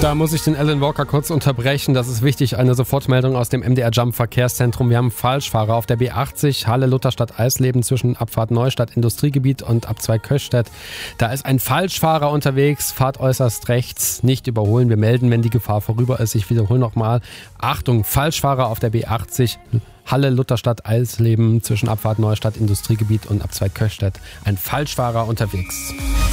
Da muss ich den Alan Walker kurz unterbrechen. Das ist wichtig. Eine Sofortmeldung aus dem MDR Jump Verkehrszentrum. Wir haben Falschfahrer auf der B80 Halle-Lutherstadt-Eisleben zwischen Abfahrt Neustadt Industriegebiet und Abzweig Köschstedt. Da ist ein Falschfahrer unterwegs. Fahrt äußerst rechts. Nicht überholen. Wir melden, wenn die Gefahr vorüber ist. Ich wiederhole nochmal. Achtung, Falschfahrer auf der B80 Halle-Lutherstadt-Eisleben zwischen Abfahrt Neustadt Industriegebiet und Abzweig Köschstedt. Ein Falschfahrer unterwegs.